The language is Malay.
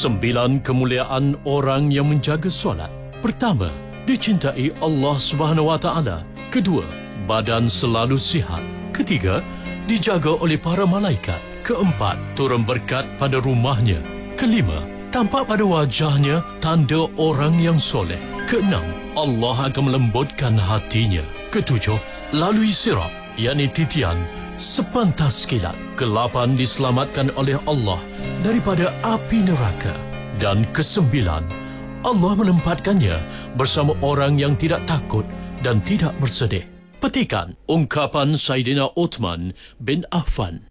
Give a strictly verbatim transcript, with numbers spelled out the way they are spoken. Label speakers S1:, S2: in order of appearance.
S1: Sembilan kemuliaan orang yang menjaga solat. Pertama, dicintai Allah Subhanahu Wa Taala. Kedua, badan selalu sihat. Ketiga, dijaga oleh para malaikat. Keempat, turun berkat pada rumahnya. Kelima, tampak pada wajahnya tanda orang yang soleh. Keenam, Allah akan melembutkan hatinya. Ketujuh, lalui sirat, yakni titian, sepantas kilat. Kelapan, diselamatkan oleh Allah daripada api neraka. Dan kesembilan, Allah menempatkannya bersama orang yang tidak takut dan tidak bersedih. Petikan ungkapan Saidina Uthman bin Affan.